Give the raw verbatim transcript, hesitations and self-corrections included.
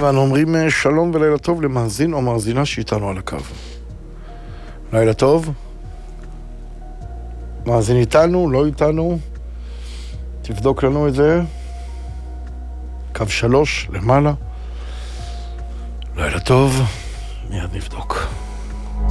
ואנו אומרים שלום ולילה טוב למאזין או מאזינה שאיתנו על הקו. לילה טוב. מאזין איתנו, לא איתנו. תבדוק לנו את זה. קו שלוש למעלה. לילה טוב. מיד נבדוק.